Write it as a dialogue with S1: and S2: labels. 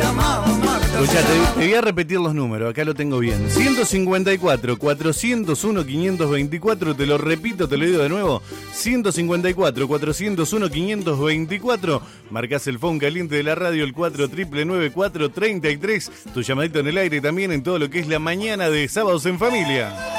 S1: Escucha, te voy a repetir los números, acá lo tengo bien. 154, 401, 524, te lo repito, te lo digo de nuevo. 154, 401, 524. Marcás el phone caliente de la radio, el 4999-433. Tu llamadito en el aire también en todo lo que es la mañana de Sábados en Familia.